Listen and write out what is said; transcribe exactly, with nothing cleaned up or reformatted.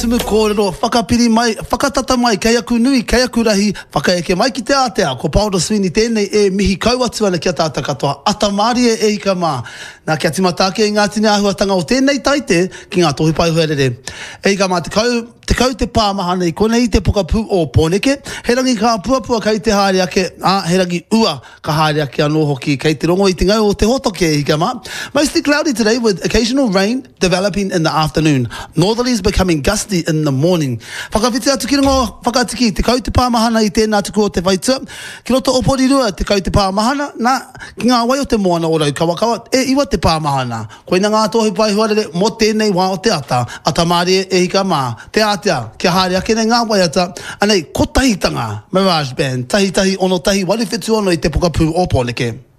tumu kōrero, whakapiri mai, whakatata mai, kei aku nui, kei aku rahi, whakaeke mai ki te Atea, ko Paolo Sweeney tēnei e mihi kau atu ana ki a tāta katoa, atamari e e ika mā. Nā kia timatake i ngā tine ahuatanga o tēnei taite ki ngā tohi pai huerere. E ika mā te kau, te kau te pāmahana i kone i te pokapū o Pōneke, he rangi ka puapua kai te haere ake, a he rangi ua ka haere ake anō hoki, kei te rongo i te ngau o te hotoke i ika mā. Mostly cloudy today with occasional rain developing in the afternoon. Northerlies becoming gusty in the morning. Whakawhiti atu ki rongo whakatiki, te kau te pāmahana i tēnā tuku o te whaitua. Ki roto oporirua, te kau te pāmahana, nā, ki ngā wai o te moana o rau kawakawa, e iwa te pāmahana. Koina ngā tohi pai huarere, mo tēnei wā o te ata, atamari e hika mā, te Atea, kia haere ake nei ngā wai ata, anei, ko tahitanga, Mirage Band, tahi tahi ono tahi, wariwhitu ono i te pokapū o Pōneke.